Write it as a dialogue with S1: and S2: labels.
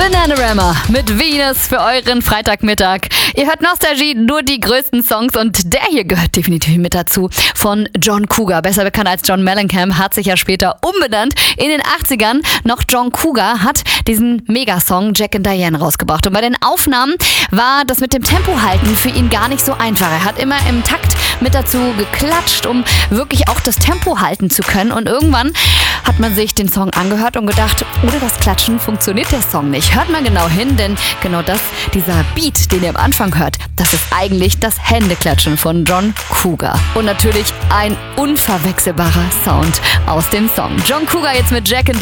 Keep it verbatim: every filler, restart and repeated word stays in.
S1: Bananarama mit Venus für euren Freitagmittag. Ihr hört Nostalgie, nur die größten Songs und der hier gehört definitiv mit dazu. Von John Cougar, besser bekannt als John Mellencamp, hat sich ja später umbenannt. In den achtzigern noch John Cougar hat diesen Megasong Jack and Diane rausgebracht. Und bei den Aufnahmen war das mit dem Tempo halten für ihn gar nicht so einfach. Er hat immer im Takt mit dazu geklatscht, um wirklich auch das Tempo halten zu können. Und irgendwann hat man sich den Song angehört und gedacht, ohne das Klatschen funktioniert der Song nicht. Hört mal genau hin, denn genau das, dieser Beat, den ihr am Anfang hört, das ist eigentlich das Händeklatschen von John Cougar. Und natürlich ein unverwechselbarer Sound aus dem Song. John Cougar jetzt mit Jack and